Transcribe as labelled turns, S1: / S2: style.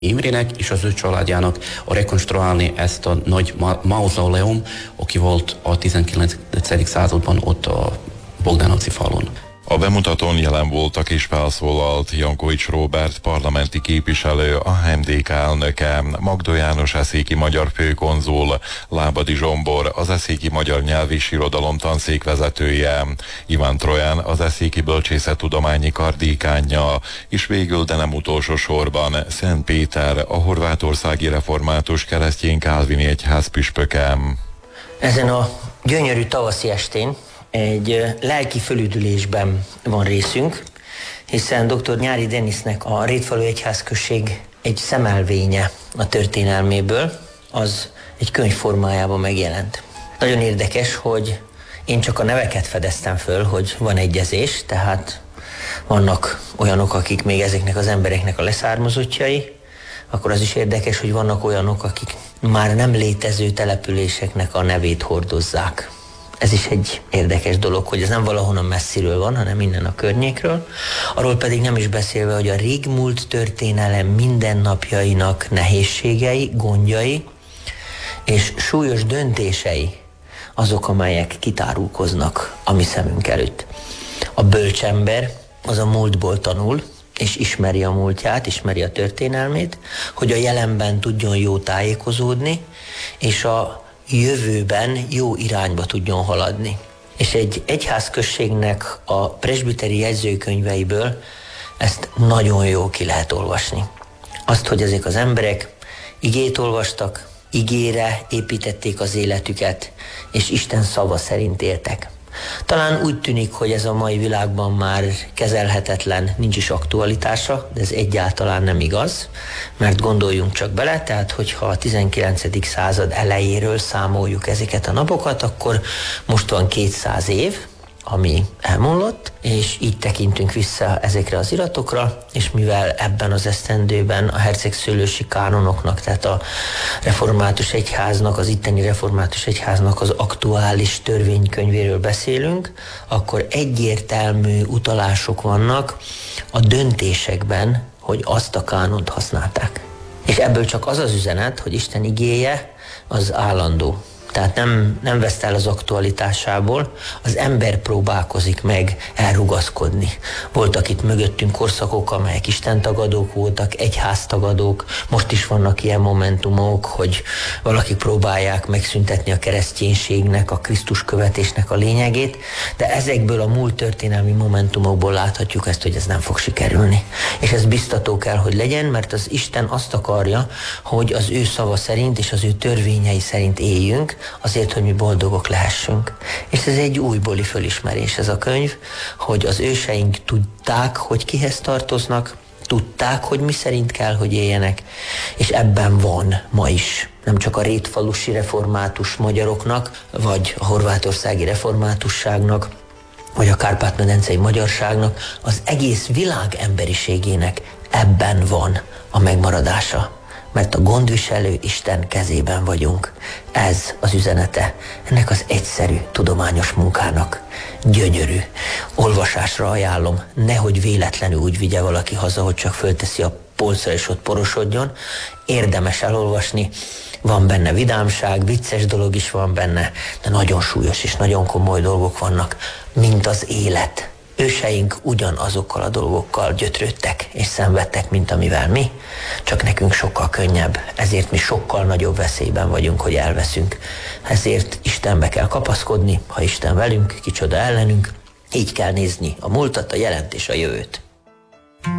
S1: Imrének és az ő családjának rekonstruálni ezt a nagy mauzóleum, aki volt a 19. században ott a Bogdanovci falun.
S2: A bemutatón jelen voltak és felszólalt Jankovics Róbert parlamenti képviselő, a HMDK elnöke, Magdó János eszéki magyar főkonzul, Lábadi Zsombor, az eszéki magyar nyelv és irodalom tanszék vezetője, Iván Troján, az eszéki bölcsészettudományi kar dékánja, és végül, de nem utolsó sorban, Szent Péter, a horvátországi református keresztény kálvini egyház püspöke.
S3: Ezen a gyönyörű tavaszi estén egy lelki fölüdülésben van részünk, hiszen dr. Nyári Denisnek a Rétfalu egyházközség egy szemelvénye a történelméből, az egy könyv formájában megjelent. Nagyon érdekes, hogy én csak a neveket fedeztem föl, hogy van egyezés, tehát vannak olyanok, akik még ezeknek az embereknek a leszármazottjai, akkor az is érdekes, hogy vannak olyanok, akik már nem létező településeknek a nevét hordozzák. Ez is egy érdekes dolog, hogy ez nem valahonnan messziről van, hanem innen a környékről. Arról pedig nem is beszélve, hogy a régmúlt történelem mindennapjainak nehézségei, gondjai és súlyos döntései azok, amelyek kitárulkoznak a mi szemünk előtt. A bölcsember az a múltból tanul, és ismeri a múltját, ismeri a történelmét, hogy a jelenben tudjon jó tájékozódni, és a jövőben jó irányba tudjon haladni. És egy egyházközségnek a presbiteri jegyzőkönyveiből ezt nagyon jó ki lehet olvasni. Azt, hogy ezek az emberek igét olvastak, igére építették az életüket, és Isten szava szerint éltek. Talán úgy tűnik, hogy ez a mai világban már kezelhetetlen, nincs is aktualitása, de ez egyáltalán nem igaz, mert gondoljunk csak bele, tehát hogyha a 19. század elejéről számoljuk ezeket a napokat, akkor most van 200 év, ami elmúlott, és így tekintünk vissza ezekre az iratokra, és mivel ebben az esztendőben a hercegszőlősi kánonoknak, tehát a református egyháznak, az itteni református egyháznak az aktuális törvénykönyvéről beszélünk, akkor egyértelmű utalások vannak a döntésekben, hogy azt a kánont használták. És ebből csak az az üzenet, hogy Isten igéje az állandó. Tehát nem veszt el az aktualitásából, az ember próbálkozik meg elrugaszkodni. Voltak itt mögöttünk korszakok, amelyek istentagadók voltak, egyháztagadók, most is vannak ilyen momentumok, hogy valakik próbálják megszüntetni a kereszténységnek, a Krisztus követésnek a lényegét, de ezekből a múlt történelmi momentumokból láthatjuk ezt, hogy ez nem fog sikerülni. És ez biztató kell, hogy legyen, mert az Isten azt akarja, hogy az ő szava szerint és az ő törvényei szerint éljünk, azért, hogy mi boldogok lehessünk. És ez egy újbóli fölismerés ez a könyv, hogy az őseink tudták, hogy kihez tartoznak, tudták, hogy mi szerint kell, hogy éljenek, és ebben van ma is. Nem csak a rétfalusi református magyaroknak, vagy a horvátországi reformátusságnak, vagy a kárpát-medencei magyarságnak, az egész világ emberiségének ebben van a megmaradása. Mert a gondviselő Isten kezében vagyunk. Ez az üzenete ennek az egyszerű tudományos munkának. Gyönyörű. Olvasásra ajánlom, nehogy véletlenül úgy vigye valaki haza, hogy csak fölteszi a polcra és ott porosodjon. Érdemes elolvasni, van benne vidámság, vicces dolog is van benne, de nagyon súlyos és nagyon komoly dolgok vannak, mint az élet. Őseink ugyanazokkal a dolgokkal gyötrődtek és szenvedtek, mint amivel mi, csak nekünk sokkal könnyebb, ezért mi sokkal nagyobb veszélyben vagyunk, hogy elveszünk. Ezért Istenbe kell kapaszkodni, ha Isten velünk, kicsoda ellenünk, így kell nézni a múltat, a jelent és a jövőt.